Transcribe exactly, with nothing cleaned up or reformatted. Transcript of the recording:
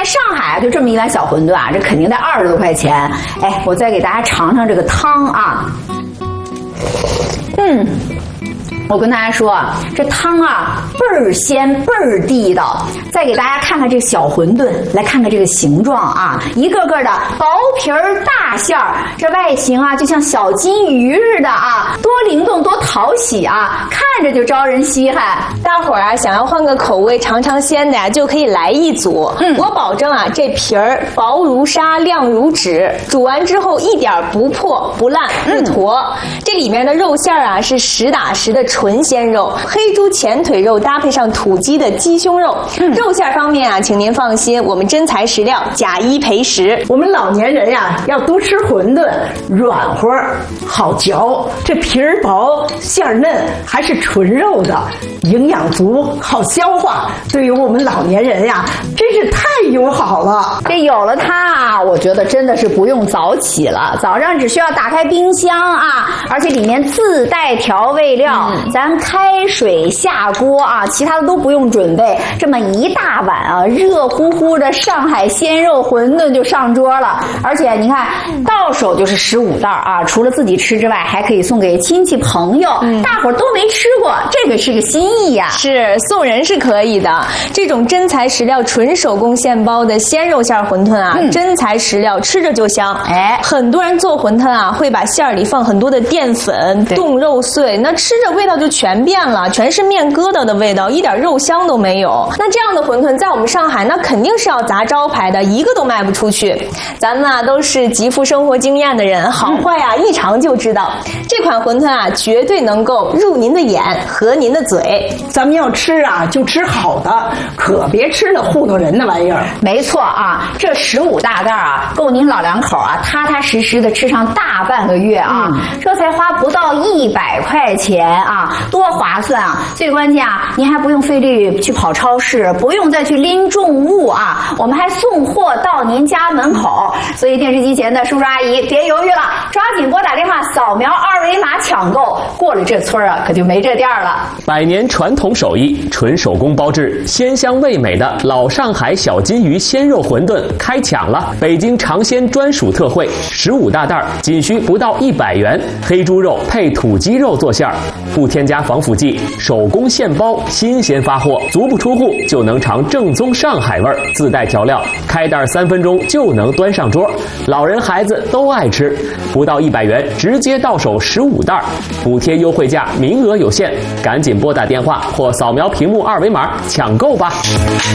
在上海啊，就这么一碗小馄饨啊，这肯定得二十多块钱。哎，我再给大家尝尝这个汤啊，嗯。我跟大家说啊，这汤啊倍儿鲜倍儿地道。再给大家看看这个小馄饨，来看看这个形状啊，一个个的薄皮儿大馅儿，这外形啊就像小金鱼似的啊，多灵动多讨喜啊，看着就招人稀罕。 大伙儿啊想要换个口味尝尝鲜的呀，就可以来一组。嗯，我保证啊，这皮儿薄如纱亮如纸，煮完之后一点不破不烂不坨。嗯、这里面的肉馅儿啊是实打实的纯鲜肉，黑猪前腿肉搭配上土鸡的鸡胸肉。嗯、肉馅方面啊，请您放心，我们真材实料，假一赔十。 我们老年人呀、啊，要多吃馄饨，软和好嚼，这皮儿薄馅儿嫩，还是纯肉的，营养足，好消化。对于我们老年人呀、啊，真是太友好了。 这有了它啊，我觉得真的是不用早起了，早上只需要打开冰箱啊，而且里面自带调味料。嗯、咱开水下锅啊，其他的都不用准备，这么一大碗啊，热乎乎的上海鲜肉馄饨就上桌了。而且你看，到手就是十五袋啊，除了自己吃之外，还可以送给亲戚朋友，嗯、大伙儿都没吃过，这个是个心意呀、啊。 是送人是可以的，这种真材实料、纯手工现包的鲜肉馅馄饨啊，嗯、真材实料，吃着就香。哎，很多人做馄饨啊，会把馅儿里放很多的淀粉、冻肉碎，那吃着味道就全变了，全是面疙瘩的味道，一点肉香都没有。那这样的馄饨在我们上海，那肯定是要砸招牌的，一个都卖不出去。咱们啊都是极富生活经验的人，好坏啊、嗯、一尝就知道。这款馄饨啊，绝对能够入您的眼，合您的嘴。 咱们要吃啊，就吃好的，可别吃那糊弄人的玩意儿。 没错啊，这十五大袋啊，够您老两口啊踏踏实实的吃上大半个月啊，嗯、这才花不到一百块钱啊，多划算啊！最关键啊，您还不用费力去跑超市，不用再去拎重物啊，我们还送货到您家门口。所以电视机前的叔叔阿姨别犹豫了，抓紧拨打电话扫描二维码抢购，过了这村啊，可就没这店了。 百年传统手艺，纯手工包制，鲜香味美的老上海小金鱼鲜肉馄饨开抢了！北京尝鲜专属特惠，十五大袋，仅需不到一百元，黑猪肉配土鸡肉做馅儿，不添加防腐剂，手工现包，新鲜发货，足不出户就能尝正宗上海味儿，自带调料，开袋三分钟就能端上桌，老人孩子都爱吃，不到一百元直接到手十五袋，补贴优惠价，名额有限，赶紧拨打电话或扫描屏幕二维码抢购吧。